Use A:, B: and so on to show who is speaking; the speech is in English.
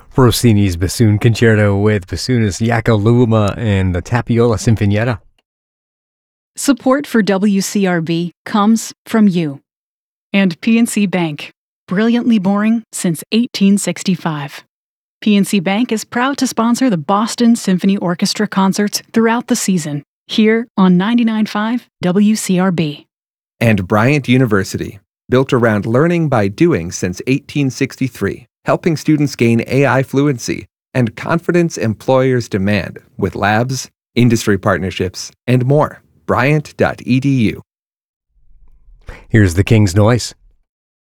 A: Rossini's Bassoon Concerto with bassoonist Jaakko Luuma and the Tapiola Sinfonietta.
B: Support for WCRB comes from you and PNC Bank, brilliantly boring since 1865. PNC Bank is proud to sponsor the Boston Symphony Orchestra concerts throughout the season, here on 99.5 WCRB.
C: And Bryant University, built around learning by doing since 1863, helping students gain AI fluency and confidence employers demand with labs, industry partnerships, and more. Bryant.edu.
A: Here's the King's Noise.